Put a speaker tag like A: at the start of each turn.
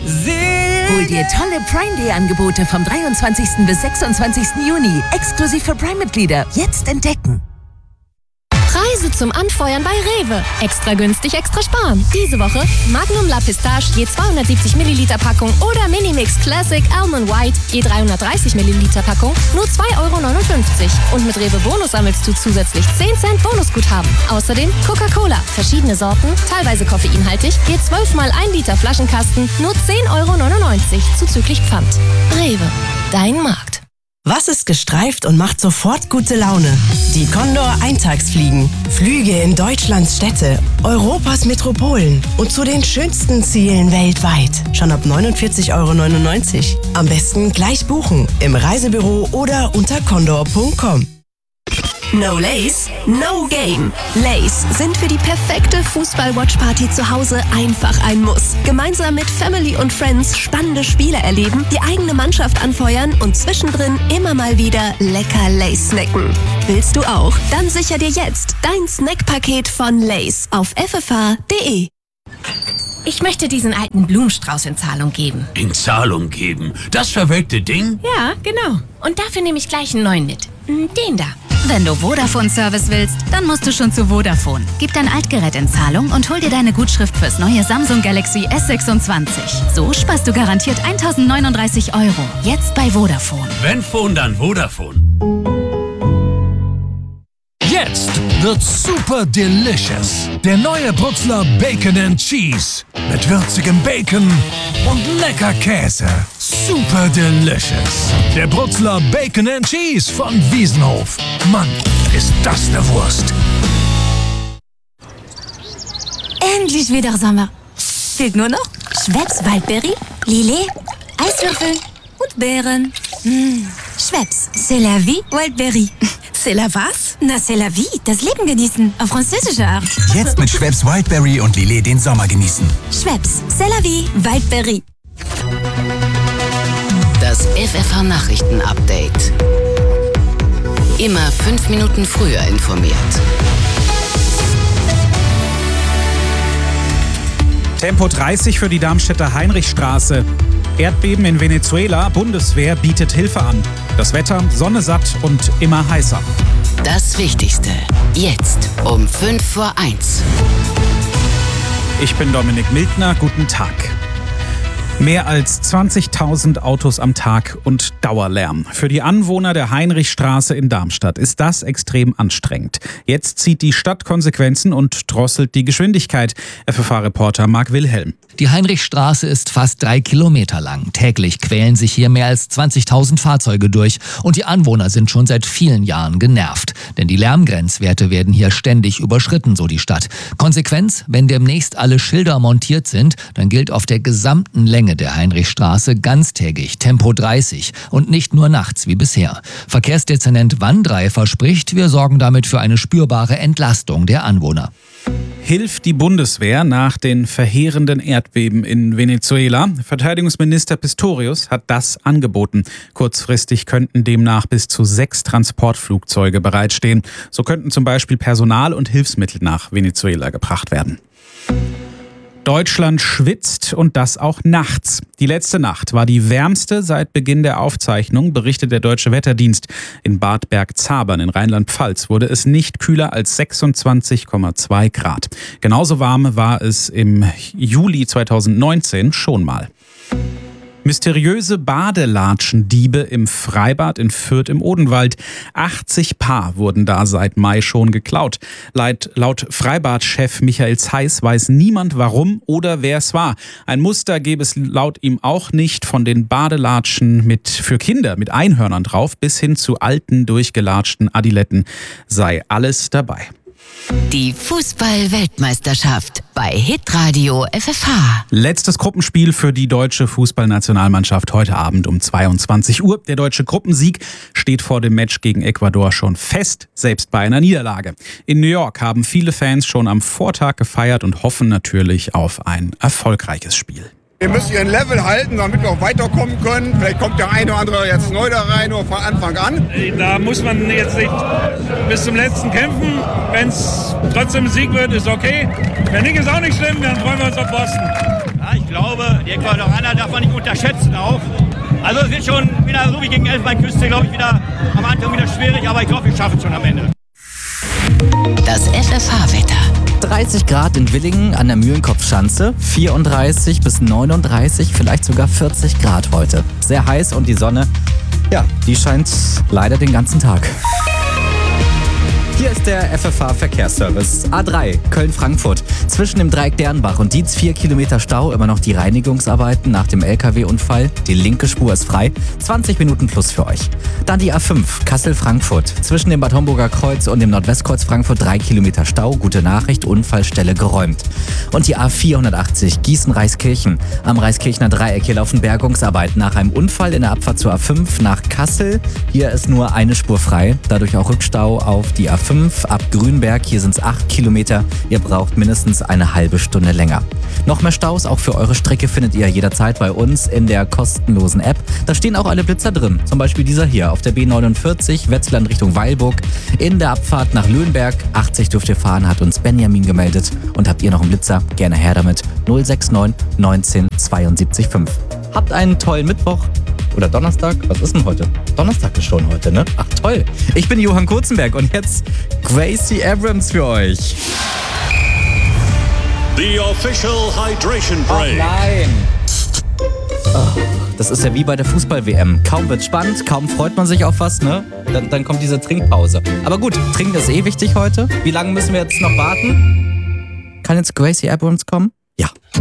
A: Hol dir tolle Prime Day Angebote vom 23. bis 26. Juni. Exklusiv für Prime-Mitglieder. Jetzt entdecken.
B: Preise zum Anfeuern bei Rewe. Extra günstig, extra sparen. Diese Woche Magnum La Pistache je 270 Milliliter Packung oder Minimix Classic Almond White je 330 Milliliter Packung nur 2,59 €. Und mit Rewe Bonus sammelst du zusätzlich 10 Cent Bonusguthaben. Außerdem Coca-Cola, verschiedene Sorten, teilweise koffeinhaltig, je 12 mal 1 Liter Flaschenkasten nur 10,99 € zuzüglich Pfand. Rewe, dein Markt.
C: Was ist gestreift und macht sofort gute Laune? Die Condor Eintagsfliegen. Flüge in Deutschlands Städte, Europas Metropolen und zu den schönsten Zielen weltweit. Schon ab 49,99 €. Am besten gleich buchen im Reisebüro oder unter condor.com.
B: No Lace, no Game. Lace sind für die perfekte Fußball-Watch-Party zu Hause einfach ein Muss. Gemeinsam mit Family und Friends spannende Spiele erleben, die eigene Mannschaft anfeuern und zwischendrin immer mal wieder lecker Lace snacken. Willst du auch? Dann sicher dir jetzt dein Snackpaket von Lace auf ffh.de.
D: Ich möchte diesen alten Blumenstrauß in Zahlung geben.
E: In Zahlung geben? Das verwelkte Ding?
D: Ja, genau. Und dafür nehme ich gleich einen neuen mit. Den da.
F: Wenn du Vodafone-Service willst, dann musst du schon zu Vodafone. Gib dein Altgerät in Zahlung und hol dir deine Gutschrift fürs neue Samsung Galaxy S26. So sparst du garantiert 1.039 €. Jetzt bei Vodafone.
E: Wenn Phone, dann Vodafone.
G: Jetzt wird's super delicious. Der neue Brutzler Bacon and Cheese. Mit würzigem Bacon und lecker Käse. Super delicious. Der Brutzler Bacon and Cheese von Wiesenhof. Mann, ist das eine Wurst.
H: Endlich wieder Sommer. Fehlt nur noch Schweppes Waldbeere, Lillet, Eiswürfel und Beeren. Schweppes, c'est la vie, Waldbeere.
D: C'est la was?
H: Na, c'est la vie, das Leben genießen, auf französische Art.
I: Jetzt mit Schweppes Wildberry und Lillet den Sommer genießen.
H: Schweppes, c'est la vie, Waldbeere.
J: Das FFH-Nachrichten-Update. Immer 5 Minuten früher informiert.
K: Tempo 30 für die Darmstädter Heinrichstraße. Erdbeben in Venezuela, Bundeswehr bietet Hilfe an. Das Wetter, Sonne satt und immer heißer.
J: Das Wichtigste, jetzt um 1:05.
K: Ich bin Dominik Mildner, guten Tag. Mehr als 20.000 Autos am Tag und Dauerlärm. Für die Anwohner der Heinrichstraße in Darmstadt ist das extrem anstrengend. Jetzt zieht die Stadt Konsequenzen und drosselt die Geschwindigkeit. FFH-Reporter Marc Wilhelm.
L: Die Heinrichstraße ist fast 3 Kilometer lang. Täglich quälen sich hier mehr als 20.000 Fahrzeuge durch. Und die Anwohner sind schon seit vielen Jahren genervt. Denn die Lärmgrenzwerte werden hier ständig überschritten, so die Stadt. Konsequenz, wenn demnächst alle Schilder montiert sind, dann gilt auf der gesamten Länge der Heinrichstraße ganztägig Tempo 30 und nicht nur nachts wie bisher. Verkehrsdezernent Wandrei verspricht, wir sorgen damit für eine spürbare Entlastung der Anwohner.
K: Hilft die Bundeswehr nach den verheerenden Erdbeben in Venezuela? Verteidigungsminister Pistorius hat das angeboten. Kurzfristig könnten demnach bis zu 6 Transportflugzeuge bereitstehen. So könnten zum Beispiel Personal und Hilfsmittel nach Venezuela gebracht werden. Deutschland schwitzt und das auch nachts. Die letzte Nacht war die wärmste seit Beginn der Aufzeichnung, berichtet der Deutsche Wetterdienst. In Bad Bergzabern in Rheinland-Pfalz wurde es nicht kühler als 26,2 Grad. Genauso warm war es im Juli 2019 schon mal. Mysteriöse Badelatschendiebe im Freibad in Fürth im Odenwald. 80 Paar wurden da seit Mai schon geklaut. Laut Freibadchef Michael Zeiss weiß niemand warum oder wer es war. Ein Muster gäbe es laut ihm auch nicht, von den Badelatschen für Kinder mit Einhörnern drauf bis hin zu alten, durchgelatschten Adiletten sei alles dabei.
J: Die Fußball-Weltmeisterschaft bei Hitradio FFH.
K: Letztes Gruppenspiel für die deutsche Fußballnationalmannschaft heute Abend um 22 Uhr. Der deutsche Gruppensieg steht vor dem Match gegen Ecuador schon fest, selbst bei einer Niederlage. In New York haben viele Fans schon am Vortag gefeiert und hoffen natürlich auf ein erfolgreiches Spiel.
M: Wir müssen ihren Level halten, damit wir auch weiterkommen können. Vielleicht kommt der eine oder andere jetzt neu da rein oder von Anfang an.
N: Da muss man jetzt nicht bis zum letzten kämpfen. Wenn es trotzdem ein Sieg wird, ist okay. Wenn nicht, ist auch nicht schlimm. Dann freuen wir uns auf Boston.
O: ich glaube, die Ecuadorianer darf man nicht unterschätzen auch. Also es wird schon wieder so wie gegen Elfenbeinküste, glaube ich, wieder am Anfang wieder schwierig, aber ich glaube, wir schaffen es schon am Ende.
J: Das FFH-Wetter.
P: 30 Grad in Willingen an der Mühlenkopfschanze, 34 bis 39, vielleicht sogar 40 Grad heute. Sehr heiß und die Sonne, ja, die scheint leider den ganzen Tag. Hier ist der FFH-Verkehrsservice. A3, Köln-Frankfurt. Zwischen dem Dreieck Dernbach und Dietz 4 Kilometer Stau. Immer noch die Reinigungsarbeiten nach dem LKW-Unfall. Die linke Spur ist frei. 20 Minuten plus für euch. Dann die A5, Kassel-Frankfurt. Zwischen dem Bad Homburger Kreuz und dem Nordwestkreuz Frankfurt 3 Kilometer Stau. Gute Nachricht, Unfallstelle geräumt. Und die A480, Gießen-Reiskirchen. Am Reiskirchner Dreieck. Hier laufen Bergungsarbeiten nach einem Unfall in der Abfahrt zur A5 nach Kassel. Hier ist nur eine Spur frei. Dadurch auch Rückstau auf die A5 ab Grünberg. Hier sind es 8 Kilometer. Ihr braucht mindestens eine halbe Stunde länger. Noch mehr Staus, auch für eure Strecke, findet ihr jederzeit bei uns in der kostenlosen App. Da stehen auch alle Blitzer drin. Zum Beispiel dieser hier auf der B49, Wetzlar in Richtung Weilburg. In der Abfahrt nach Löhnberg, 80 dürft ihr fahren, hat uns Benjamin gemeldet. Und habt ihr noch einen Blitzer? Gerne her damit. 069 19 72 5. Habt einen tollen Mittwoch. Oder Donnerstag? Was ist denn heute? Donnerstag ist schon heute, ne? Ach toll. Ich bin Johann Kurzenberg und jetzt Gracie Abrams für euch.
Q: The official hydration break.
P: Oh nein. Oh, das ist ja wie bei der Fußball-WM. Kaum wird spannend, kaum freut man sich auf was, ne? Dann kommt diese Trinkpause. Aber gut, trinken ist wichtig heute. Wie lange müssen wir jetzt noch warten? Kann jetzt Gracie Abrams kommen? Ja.